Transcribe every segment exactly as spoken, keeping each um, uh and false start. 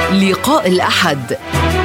لقاء الأحد.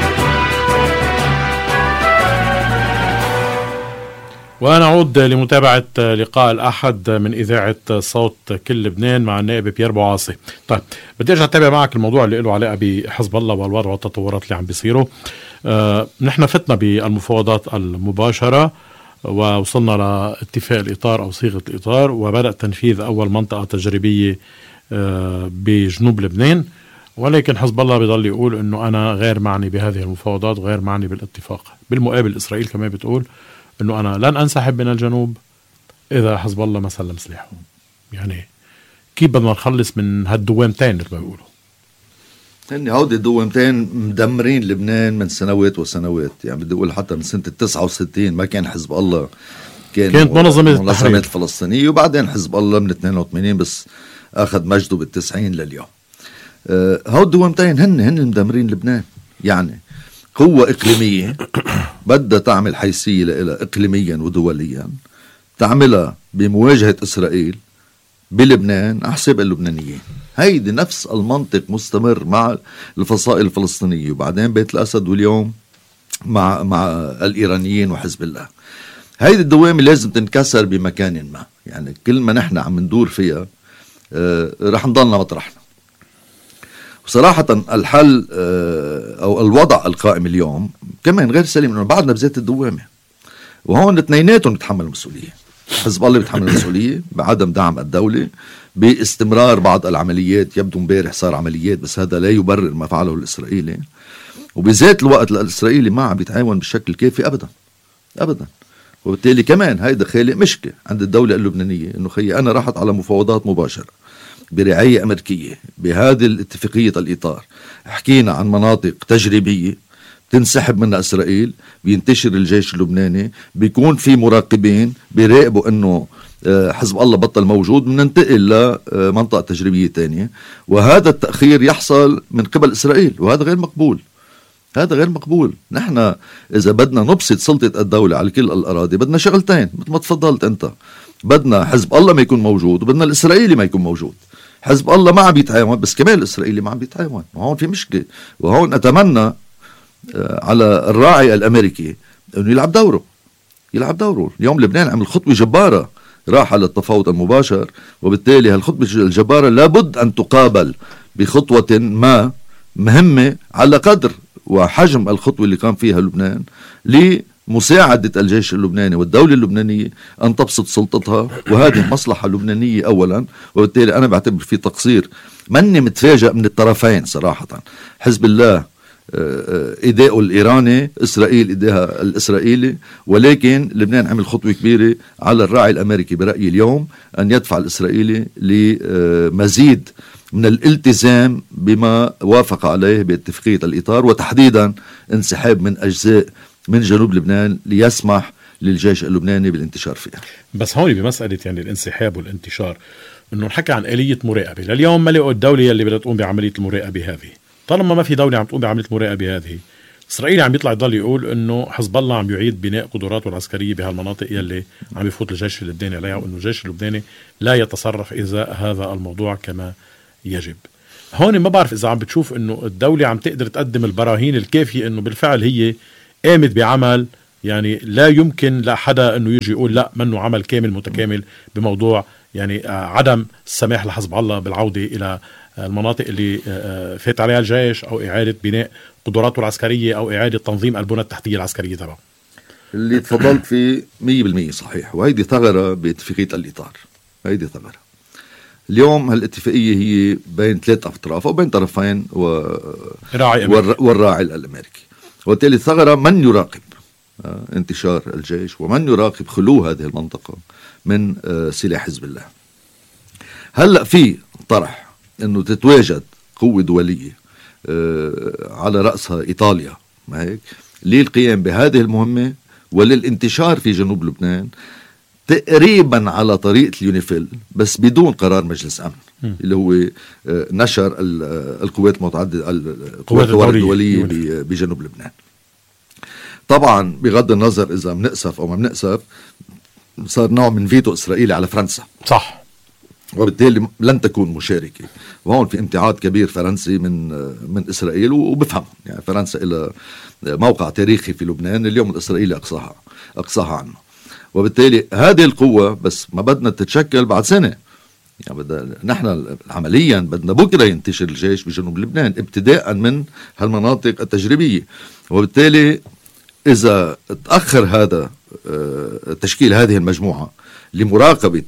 ونعود لمتابعة لقاء الأحد من إذاعة صوت كل لبنان مع النائب بيير بوعاصي. طيب بدي أرجع أتابع معك الموضوع اللي له علاقة بحزب الله والوضع والتطورات اللي عم بيصيروا. آه نحن فتنا بالمفاوضات المباشرة ووصلنا لاتفاق الإطار أو صيغة الإطار، وبدأ تنفيذ أول منطقة تجريبية آه بجنوب لبنان، ولكن حزب الله بيضل يقول أنه أنا غير معني بهذه المفاوضات، غير معني بالاتفاق. بالمقابل إسرائيل كمان بتقول أنه أنا لن أنسحب من الجنوب إذا حزب الله ما سلم سلاحه. يعني كيف بدنا نخلص من هالدوامتين مثل ما بيقولوا؟ هن هودي الدوامتين مدمرين لبنان من سنوات وسنوات. يعني بدي أقول حتى من سنة التسعة وستين ما كان حزب الله، كان كانت منظمة التحرير الفلسطينية، وبعدين حزب الله من اثنين وثمانين بس أخذ مجده بالتسعين لليوم. أه هود الدوامتين هن هن المدمرين لبنان. يعني قوة إقليمية بدها تعمل حيثية لها إقليميا ودوليا، تعملها بمواجهة إسرائيل بلبنان على حساب اللبنانيين. هيدي نفس المنطق مستمر مع الفصائل الفلسطينية، وبعدين بيت الأسد، واليوم مع مع الإيرانيين وحزب الله. هيدي الدوامة لازم تنكسر بمكان ما. يعني كل ما نحن عم ندور فيها آه رح نضلنا مطرحنا. صراحة الحل أو الوضع القائم اليوم كمان غير سليم، إنه بعدنا بذات الدوامة، وهون اثنيناتهم بيتحمل المسؤولية. حزب الله بيتحمل المسؤولية بعدم دعم الدولة، باستمرار بعض العمليات. يبدو مبارح صار عمليات، بس هذا لا يبرر ما فعله الإسرائيلي، وبذات الوقت الإسرائيلي ما عم بيتعاون بالشكل الكافي أبدا أبدا. وبالتالي كمان هيدا خالق مشكلة عند الدولة اللبنانية، إنه خي أنا راحت على مفاوضات مباشرة برعاية أمريكية بهذه الاتفاقية الإطار، حكينا عن مناطق تجريبية تنسحب منها إسرائيل، بينتشر الجيش اللبناني، بيكون في مراقبين بيراقبوا أنه حزب الله بطل موجود، بننتقل لمنطقة تجريبية تانية، وهذا التأخير يحصل من قبل إسرائيل، وهذا غير مقبول. هذا غير مقبول. نحن إذا بدنا نبسط سلطة الدولة على كل الأراضي بدنا شغلتين مثل ما تفضلت أنت، بدنا حزب الله ما يكون موجود، وبدنا الإسرائيلي ما يكون موجود. حزب الله ما عم بيتعاون، بس كمان الإسرائيلي ما عم بيتعاون، وهون في مشكلة. وهون أتمنى على الراعي الأمريكي أنه يلعب دوره يلعب دوره. اليوم لبنان عمل خطوة جبارة، راح على التفاوض المباشر، وبالتالي هالخطوة الجبارة لابد أن تقابل بخطوة ما مهمة على قدر وحجم الخطوة اللي كان فيها لبنان لمساعدة الجيش اللبناني والدولة اللبنانية أن تبسط سلطتها، وهذه مصلحة لبنانية أولا. وبالتالي أنا بعتبر في تقصير، ماني متفاجئ من الطرفين صراحة. حزب الله إيداءه الإيراني، إسرائيل إيداها الإسرائيلي، ولكن لبنان عمل خطوة كبيرة على الراعي الأمريكي برأيي اليوم أن يدفع الإسرائيلي لمزيد من الالتزام بما وافق عليه باتفاقية الإطار، وتحديدا انسحاب من أجزاء من جنوب لبنان ليسمح للجيش اللبناني بالانتشار فيها. بس هون بمسألة يعني الانسحاب والانتشار، إنه نحكي عن آلية مراقبة. لليوم ما لقوا الدولة اللي بدها تقوم بعملية المراقبة هذه. طالما ما في دولة عم تقوم بعملية المراقبة هذه، إسرائيل عم بيطلع يضل يقول إنه حزب الله عم يعيد بناء قدراته العسكرية بهالمناطق يلي عم يفوت الجيش اللبناني عليها، وإنه الجيش اللبناني لا يتصرف إذا هذا الموضوع كما يجب. هون ما بعرف إذا عم بتشوف إنه الدولة عم تقدر تقدم البراهين الكافية إنه بالفعل هي قامت بعمل، يعني لا يمكن لحدا إنه يجي يقول لا منه عمل كامل متكامل بموضوع يعني عدم السماح لحزب الله بالعودة إلى المناطق اللي فات عليها الجيش، أو إعادة بناء قدراته العسكرية، أو إعادة تنظيم البنى التحتية العسكرية تبعه. اللي تفضلت فيه مية بالمية صحيح، وهيدي ثغرة باتفاقية الإطار. هيدي ثغرة. اليوم هالاتفاقية هي بين ثلاث أطراف أو بين طرفين و... والراعي الأمريكي، وبالتالي الثغرة من يراقب انتشار الجيش ومن يراقب خلو هذه المنطقة من سلاح حزب الله. هلأ في طرح أنه تتواجد قوة دولية على رأسها إيطاليا، ما هيك، للقيام بهذه المهمة وللانتشار في جنوب لبنان تقريبا على طريقة اليونيفيل، بس بدون قرار مجلس أمن م. اللي هو نشر القوات المتعددة القوات الدولية بجنوب لبنان. طبعا بغض النظر إذا منأسف أو ما منأسف، صار نوع من فيتو إسرائيلي على فرنسا. صح. وبالتالي لن تكون مشاركة. وهون في امتعاض كبير فرنسي من من إسرائيل، وبفهم يعني فرنسا إلى موقع تاريخي في لبنان، اليوم الإسرائيلي أقصاها أقصاها عنه. وبالتالي هذه القوة بس ما بدنا تتشكل بعد سنة، يعني بدنا نحن عمليا بدنا بكرة ينتشر الجيش بجنوب لبنان ابتداء من هالمناطق التجريبية. وبالتالي إذا تأخر هذا تشكيل هذه المجموعة لمراقبة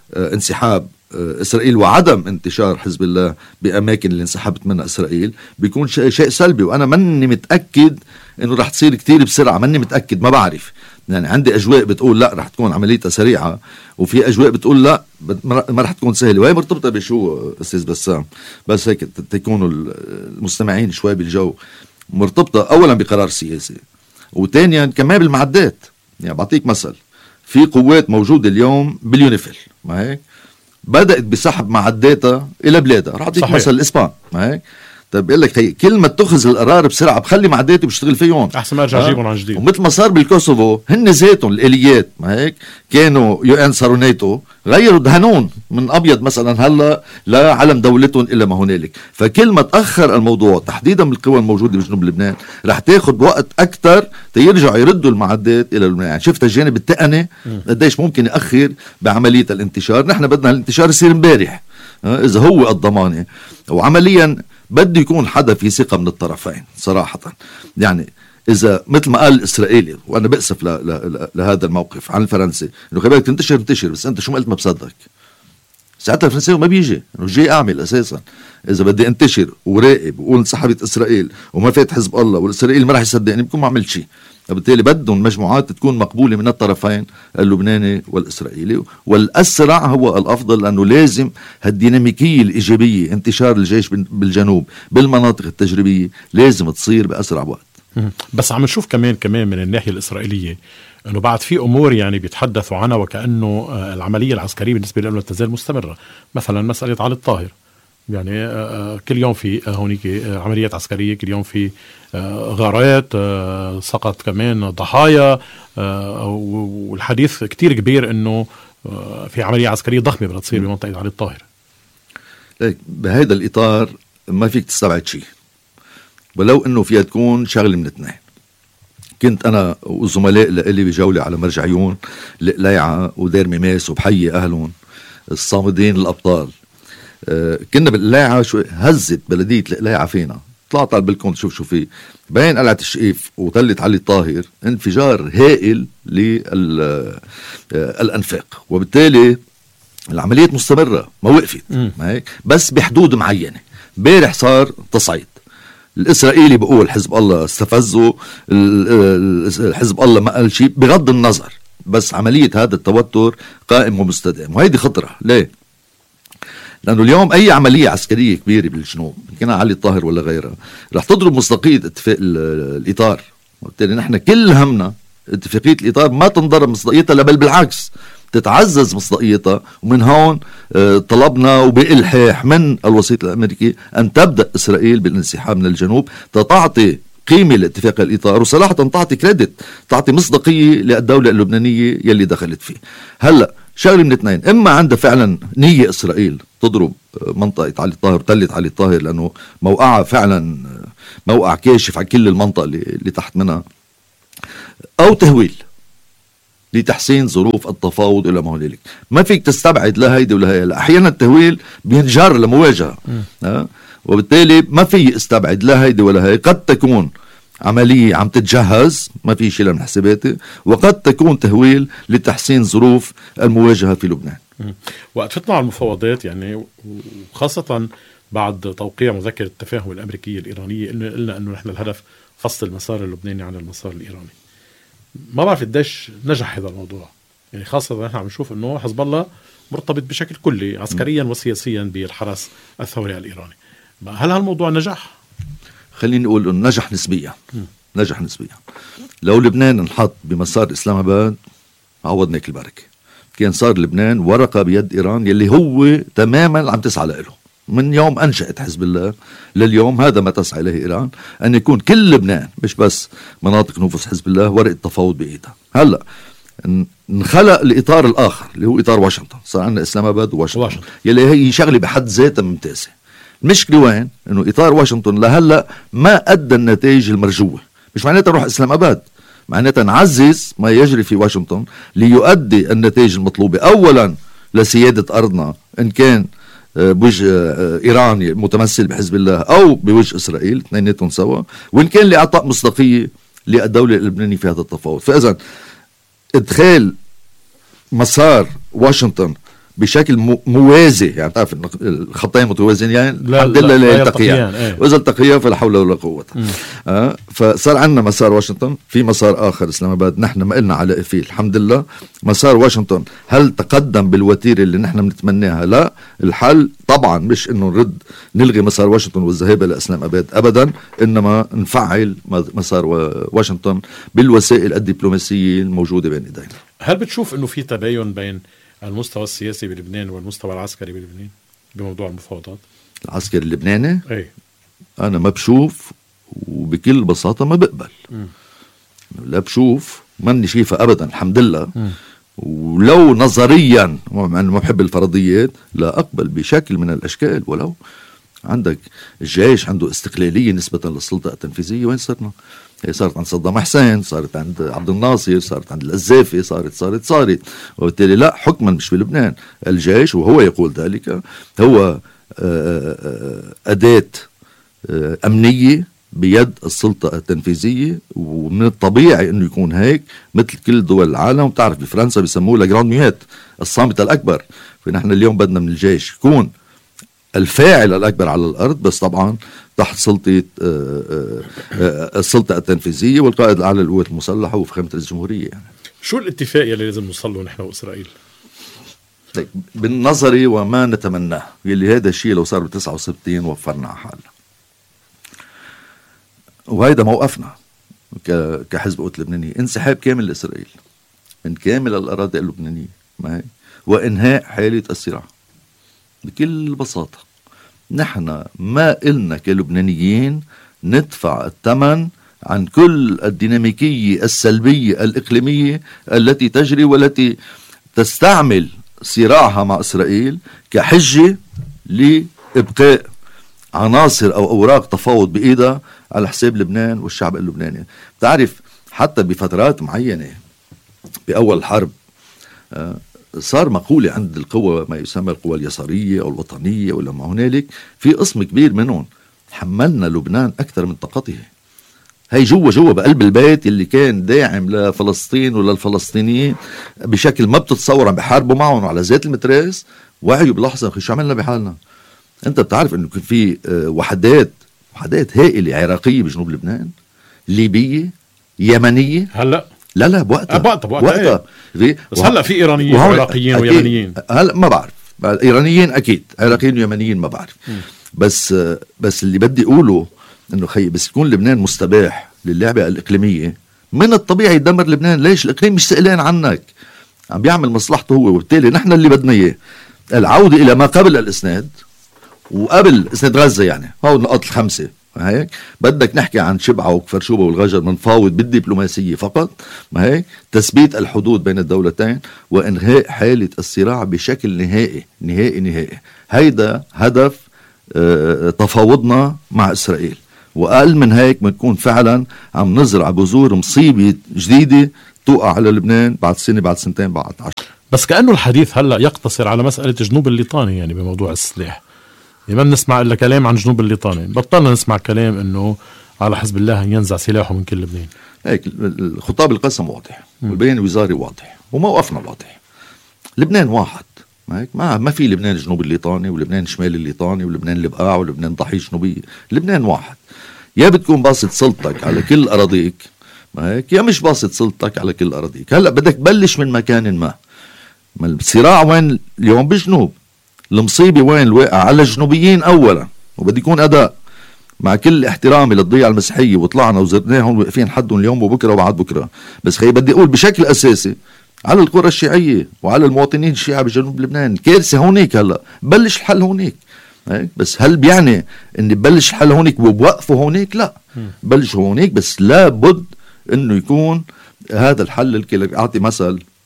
انسحاب إسرائيل وعدم انتشار حزب الله بأماكن اللي انسحبت منها إسرائيل، بيكون شيء سلبي. وأنا مني متأكد إنه رح تصير كتير بسرعة، مني متأكد، ما بعرف. يعني عندي أجواء بتقول لا رح تكون عمليتها سريعة، وفي أجواء بتقول لا ما رح تكون سهلة. وهي مرتبطة بشو أستاذ بسام؟ بس هيك تكونوا المستمعين شوي بالجو. مرتبطة أولا بقرار سياسي، وثانيا كمان بالمعدات. يعني بعطيك مثل، في قوات موجودة اليوم باليونيفيل، ما هيك؟ بدأت بسحب معداتها إلى بلادها. رح أعطيك مثل الإسبان، ما هيك؟ طيب بقول لك هي كل ما تأخذ القرار بسرعة بخلي معداتي بشتغل فيهم أحسن ما أرجع أجيبهم عن جديد. ومثل ما صار بالكوسوفو، هن ذاتهم الآليات، ما هيك؟ كانوا يو إن صاروا ناتو، غيروا دهنون من أبيض مثلا هلا لا علم دولتهم إلا ما هنالك. فكل ما تأخر الموضوع تحديدا بالقوى الموجودة بجنوب لبنان رح تاخد وقت أكتر تيرجعوا يردوا المعدات إلى لبنان. يعني شفت الجانب التقني قديش ممكن يأخر بعملية الانتشار. نحن بدنا الانتشار يصير امبارح إذا هو الضمانة، وعمليا بده يكون حدا في ثقة من الطرفين صراحة. يعني إذا مثل ما قال الإسرائيلي، وأنا بأسف ل ل لهذا الموقف عن الفرنسي، إنه خبالك تنتشر تنتشر بس أنت شو ما قلت ما بصدق. ساعتها الفرنسي ما بيجي إنه جاي أعمل أساسا. إذا بدي انتشر وراقب وقول انسحبت إسرائيل وما فات حزب الله والإسرائيلي ما راح يصدقني، بكون ما عملت شيء. وبالتالي بدهم مجموعات تكون مقبولة من الطرفين اللبناني والإسرائيلي، والأسرع هو الأفضل، لأنه لازم هالديناميكية الإيجابية انتشار الجيش بالجنوب بالمناطق التجريبية لازم تصير بأسرع وقت. بس عم نشوف كمان كمان من الناحية الإسرائيلية أنه بعد في أمور يعني بيتحدثوا عنها وكأنه العملية العسكرية بالنسبة لهم تزال مستمرة. مثلا مسألة علي الطاهر، يعني كل يوم في هونيك عمليات عسكرية، كل يوم في غارات، سقط كمان ضحايا، والحديث كتير كبير أنه في عملية عسكرية ضخمة بدها تصير بمنطقة علي الطاهر. بهذا الإطار ما فيك تستبعد شيء، ولو أنه فيها تكون شغل من اثنين. كنت أنا والزملاء اللي بجولة على مرجعيون لقليعة ودير ميماس وبحيي أهلهم الصامدين الأبطال. أه كنا بالقليعة شو هزت بلدية القليعة فينا، طلعت على البلكون تشوف شو فيه، بين قلعة الشقيف وطلت علي الطاهر انفجار هائل للأنفاق. وبالتالي العملية مستمرة ما وقفت، ما هيك؟ بس بحدود معينة. بارح صار تصعيد، الإسرائيلي بقول حزب الله استفزوا، حزب الله ما قال شيء، بغض النظر بس عملية هذا التوتر قائم ومستدام. وهيدي خطرة. ليه؟ لأنه اليوم أي عملية عسكرية كبيرة بالجنوب كان علي الطاهر ولا غيرها رح تضرب مصداقية اتفاق الإطار. وبالتالي نحن كل همنا اتفاقية الإطار ما تنضرب مصداقيتها، بل بالعكس تتعزز مصداقيتها. ومن هون طلبنا وبإلحاح من الوسيط الأمريكي أن تبدأ إسرائيل بالانسحاب من الجنوب، تعطي قيمة لاتفاق الإطار، وصراحة تعطي كريدت، تعطي مصداقية للدولة اللبنانية يلي دخلت فيه. هلأ شغلة من اثنين، إما عندها فعلا نية إسرائيل تضرب منطقة علي الطاهر، تلت علي الطاهر، لأنه موقعها فعلا موقع كاشف عن كل المنطقة اللي, اللي تحت منها، أو تهويل لتحسين ظروف التفاوض إلى ما هنالك. ما فيك تستبعد لا هيدي ولا هي. أحيانا التهويل بينجر لمواجهة، أه؟ وبالتالي ما في استبعد لا هيدي ولا هي. قد تكون عملية عم تتجهز ما في شيء من حساباتي، وقد تكون تهويل لتحسين ظروف المواجهة في لبنان. وقت فتنا على المفاوضات يعني، وخاصة بعد توقيع مذكرة التفاهم الأمريكية الإيرانية، قلنا أنه نحن الهدف فصل المسار اللبناني عن المسار الإيراني. ما بعرف قديش نجح هذا الموضوع، يعني خاصة نحن عم نشوف أنه حزب الله مرتبط بشكل كلي عسكريا وسياسيا بالحرس الثوري الإيراني. هل هالموضوع نجح؟ خليني أقول أنه نجح نسبيا. م. نجح نسبيا. لو لبنان انحط بمسار إسلام آباد عوضنا كل بركة، كان صار لبنان ورقة بيد إيران يلي هو تماما عم تسعى له من يوم أنشأت حزب الله لليوم. هذا ما تسعى إليه إيران، أن يكون كل لبنان مش بس مناطق نفوذ حزب الله ورقة تفاوض بإيدها. هلأ انخلق الإطار الآخر اللي هو إطار واشنطن. صار عندنا إسلام آباد وواشنطن واشنطن. يلي هي شغلة بحد ذاتها ممتازة. المشكلة وين؟ إنه إطار واشنطن لهلا ما أدى النتائج المرجوة. مش معناتها نروح إسلام آباد، معناتها نعزز ما يجري في واشنطن ليؤدي النتائج المطلوبة. أولا لسيادة أرضنا إن كان بوجه إيراني متمثل بحزب الله أو بوجه إسرائيل، اثنيناتهم سوا، وإن كان لإعطاء مصداقية للدولة اللبنانية في هذا التفاوض. فإذا إدخال مسار واشنطن بشكل موازي، يعني تعرف الخطين متوازيين الحمد لله لا يلتقيان، ايه. واذا التقيا فلا حول ولا قوه. آه فصار عندنا مسار واشنطن، في مسار اخر اسلام اباد نحن ما قلنا على فيه الحمد لله. مسار واشنطن هل تقدم بالوتيره اللي نحن بنتمناها؟ لا. الحل طبعا مش انه نرد نلغي مسار واشنطن والذهاب الى اسلام اباد ابدا، انما نفعل مسار واشنطن بالوسائل الدبلوماسيه الموجوده بين ايدينا. هل بتشوف انه في تباين بين المستوى السياسي بلبنان والمستوى العسكري بلبنان بموضوع المفاوضات؟ العسكري اللبناني اي انا ما بشوف، وبكل بساطه ما بقبل. م. لا بشوف، ماني شايفه ابدا الحمد لله. م. ولو نظريا ما بحب الفرضيات لا اقبل بشكل من الاشكال. ولو عندك الجيش عنده استقلاليه نسبه للسلطه التنفيذيه، وين صرنا؟ هي صارت عند صدام حسين، صارت عند عبد الناصر، صارت عند القذافي، صارت صارت صارت وبالتالي لا، حكما مش في لبنان. الجيش وهو يقول ذلك هو أداة أمنية بيد السلطة التنفيذية، ومن الطبيعي أنه يكون هيك مثل كل دول العالم. بتعرف بفرنسا بيسموه لاجراند ميوت، الصامت الأكبر. فنحن اليوم بدنا من الجيش يكون الفاعل الأكبر على الأرض، بس طبعا تحت سلطة السلطة التنفيذية والقائد الأعلى للقوات المسلحة وفخامة الجمهورية. يعني شو الاتفاق اللي لازم نوصل له نحن وإسرائيل؟ بالنظري وما نتمناه، يلي هذا الشيء لو صار بتسعة وستين وفرنا على حالنا. وهيدا موقفنا كحزب قوات لبنانية، انسحاب كامل لإسرائيل من كامل الأراضي اللبنانية معي، وإنهاء حالة الصراع بكل بساطة. نحن ما قلنا كلبنانيين ندفع الثمن عن كل الديناميكية السلبية الإقليمية التي تجري والتي تستعمل صراعها مع إسرائيل كحجة لإبقاء عناصر أو أوراق تفاوض بإيدها على حساب لبنان والشعب اللبناني. تعرف حتى بفترات معينة بأول الحرب صار مقولة عند القوى ما يسمى القوى اليسارية أو الوطنية ولا ما هنالك، في قسم كبير منهم حملنا لبنان أكثر من طاقته. هي جوا جوا بقلب البيت اللي كان داعم لفلسطين ولا الفلسطينيين بشكل ما بتتصور، عم بحاربوا معهم على ذات المتراس، وعيوا بلحظة شو عملنا بحالنا. انت بتعرف انه في وحدات وحدات هائلة عراقية بجنوب لبنان، ليبية، يمنية. هلا لا لا بوقتها بوقتها بوقتها ايه. بس هلا في ايرانيين وعراقيين ويمنيين. هلا ما بعرف، ايرانيين اكيد، عراقيين ويمنيين ما بعرف. م. بس بس اللي بدي اقوله انه خي بس يكون لبنان مستباح للعبة الاقليمية، من الطبيعي يدمر لبنان. ليش؟ الاقليم مش سئلان عنك، عم بيعمل مصلحته هو، وبالتالي نحن اللي بدنا اياه العودة الى ما قبل الاسناد وقبل اسناد غزة. يعني هو النقاط الخمسة هيك. بدك نحكي عن شبعة وكفرشوبة والغجر، منفاوض بالدبلوماسية فقط، ما هيك، تثبيت الحدود بين الدولتين وإنهاء حالة الصراع بشكل نهائي نهائي نهائي. هيدا هدف اه تفاوضنا مع إسرائيل، وأقل من هيك بنكون فعلا عم نزرع بذور مصيبة جديدة توقع على لبنان بعد سنة بعد سنتين بعد عشر. بس كأنه الحديث هلأ يقتصر على مسألة جنوب الليطاني، يعني بموضوع السلاح ما بنسمع إلا كلام عن جنوب الليطاني، بطلنا نسمع كلام إنه على حزب الله ينزع سلاحه من كل لبنان. هيك الخطاب القسم واضح والبيان الوزاري واضح وموقفنا واضح. لبنان واحد، ما ما ما في لبنان جنوب الليطاني ولبنان شمال الليطاني ولبنان البقاع ولبنان ضحية جنوبية. لبنان واحد. يا بتكون باسط سلطتك على كل أراضيك، ما هيك، يا مش باسط سلطتك على كل أراضيك. هلا بدك تبلش من مكان ما. ما الصراع وين اليوم؟ بجنوب. المصيبة وين؟ الواقع على الجنوبيين أولا، وبدي يكون أداء مع كل احترامي للضيعة المسيحية، وطلعنا وزرناهم واقفين حدهم اليوم وبكرة وبعد بكرة. بس خي بدي أقول بشكل أساسي على القرى الشيعية وعلى المواطنين الشيعة بجنوب لبنان. الكارثة هونيك، هلا بلش الحل هونيك. بس هل بيعني ان ببلش الحل هونيك وبوقفه هونيك؟ لا، بلش هونيك، بس لابد انه يكون هذا الحل الكل. اعطي مثل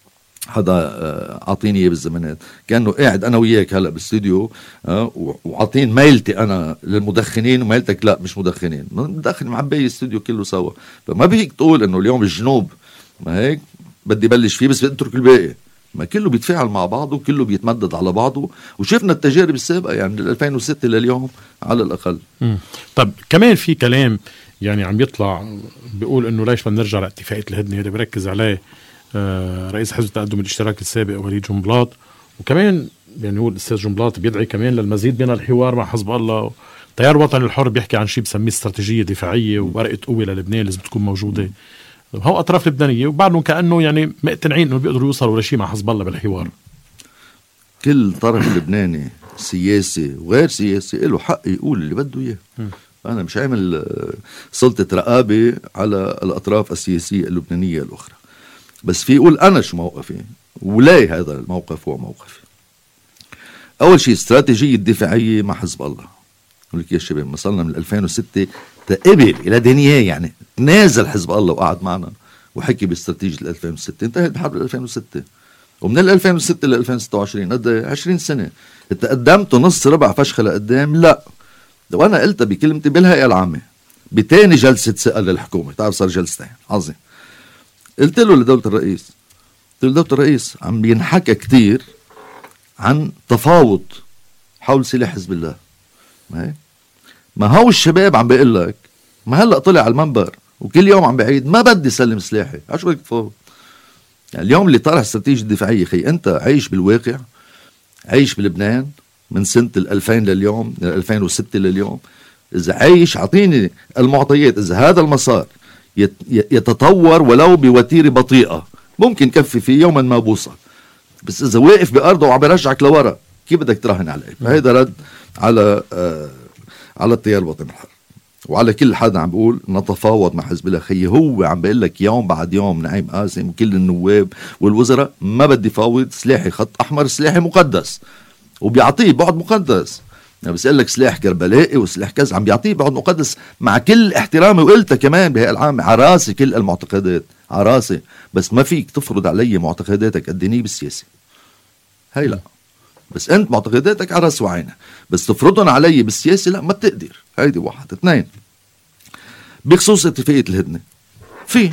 حدا عطيني اياه بالزمانات، كانه قاعد انا وياك هلا بالاستوديو وعطين ميلتي انا للمدخنين وميلتك لا مش مدخنين، مدخن معبي الاستوديو كله سوا. فما بيك تقول انه اليوم الجنوب ما هيك بدي بلش فيه بس بدي اترك الباقي، ما كله بيتفاعل مع بعضه وكله بيتمدد على بعضه، وشفنا التجارب السابقه يعني من ألفين وستة لليوم على الاقل. مم. طب كمان في كلام يعني عم يطلع بيقول انه ليش بدنا نرجع لاتفاقيه الهدنه اللي بركز عليه آه رئيس حزب التقدم الاشتراكي السابق وليد جنبلاط، وكمان يعني هو الاستاذ جنبلاط بيدعي كمان للمزيد من الحوار مع حزب الله. تيار الوطن الحر بيحكي عن شيء بسميه استراتيجيه دفاعيه وورقه قوه للبنان لازم تكون موجوده. هو اطراف لبنانيه وبعدهم كانه يعني مقتنعين انه بيقدروا يوصلوا لشيء مع حزب الله بالحوار. كل طرف لبناني سياسي وغير سياسي له حق يقول اللي بده اياه. انا مش عامل سلطه رقابه على الاطراف السياسيه اللبنانيه الاخرى، بس في يقول انا شو موقفي وليه هذا الموقف هو موقفي. اول شيء استراتيجيه دفاعيه مع حزب الله. بقول لك يا شباب وصلنا من ألفين وستة تقبل الى دنيا، يعني تنازل حزب الله وقعد معنا وحكي باستراتيجيه ألفين وستة، انتهت بحرب ألفين وستة، ومن ألفين وستة ل ألفين وستة وعشرين قد عشرين سنه. تقدمت نص ربع فشخه لقدام؟ لا. وانا قلتها بكلمتي بالهيئه العامه بتاني جلسه ثقه للحكومه، تعرف صار جلستين عظيم. قلت له لدوله الرئيس، قلت له دوله الرئيس عم بينحكى كتير عن تفاوض حول سلاح حزب الله، ما, ما هو الشباب عم بيقول لك، ما هلا طلع على المنبر وكل يوم عم بعيد ما بدي سلم سلاحي، عشو بدك تفاوض؟ يعني اليوم اللي طالع استراتيجية دفاعية خي، انت عايش بالواقع، عايش بلبنان من سنة الألفين لليوم، من ألفين وستة لليوم. إذا عايش عطيني المعطيات، إذا هذا المسار يتطور ولو بوتيرة بطيئة ممكن كفي فيه يوما ما بوصل، بس إذا واقف بأرضه وعم برجعك لورا كيف بدك تراهن عليه؟ فهذا رد على آه على التيار الوطني الحر وعلى كل حدا عم بقول نتفاوض مع حزب الله. خي هو عم بقول لك يوم بعد يوم نعيم قاسم وكل النواب والوزراء ما بدي فاوض، سلاحي خط أحمر، سلاحي مقدس، وبيعطيه بعد مقدس. يعني بس قال لك سلاح كربلائي وسلاح كذا، عم بيعطيه بعد مقدس مع كل احترامي، وقلتها كمان بهي العامة عراسي كل المعتقدات عراسي، بس ما فيك تفرض علي معتقداتك الدينية بالسياسة، هاي لا. بس انت معتقداتك على راس وعينه، بس تفرضهم علي بالسياسة لا ما بتقدر. هيدي واحد. اثنين، بخصوص اتفاقية الهدنة، في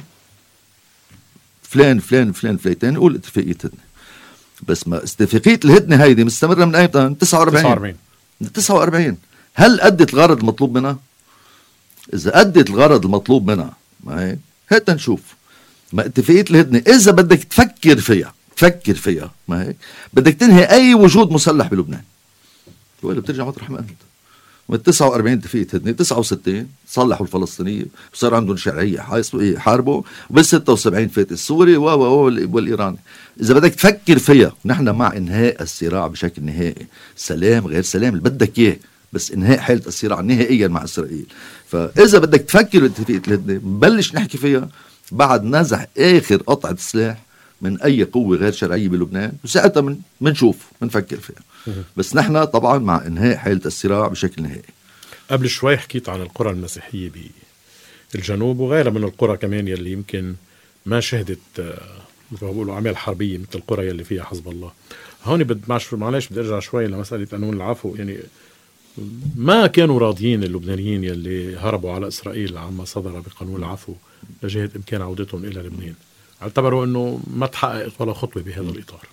فلان فلان فلان فليتين يقول اتفاقية هدنة، بس ما اتفاقية الهدنة هيدي مستمرة من ايمتى؟ تسعة وأربعين تسعة وأربعين. هل أدت الغرض المطلوب منها؟ إذا أدت الغرض المطلوب منها ما هي هات نشوف. ما اتفاقية الهدنة إذا بدك تفكر فيها تفكر فيها ما هيك بدك تنهي أي وجود مسلح بلبنان، ولا بترجع مطرح ما أنت. من تسعة وأربعين اتفاقية هدنة، تسعة وستين صلحوا الفلسطينية وصار عندهم شرعية حاربوا، وبال ستة وسبعين فات السوري والإيراني. إذا بدك تفكر فيها، نحن مع إنهاء الصراع بشكل نهائي، سلام غير سلام اللي بدك إياه، بس إنهاء حالة الصراع نهائيا مع إسرائيل. فإذا بدك تفكر باتفاقية الهدنة بلش نحكي فيها بعد نزح آخر قطعة سلاح من أي قوة غير شرعية بلبنان، وساعتها من منشوف منفكر فيها. بس نحن طبعا مع إنهاء حالة الصراع بشكل نهائي. قبل شوي حكيت عن القرى المسيحية بالجنوب وغيرها من القرى كمان يلي يمكن ما شهدت مثل ما بقولوا أعمال حربية مثل القرى يلي فيها حزب الله. هون بد معلش بدي أرجع شوي لمسألة قانون العفو. يعني ما كانوا راضيين اللبنانيين يلي هربوا على إسرائيل عما صدر بقانون العفو لجهة إمكان عودتهم إلى لبنان، اعتبروا أنه ما تحققت ولا خطوة بهذا الإطار.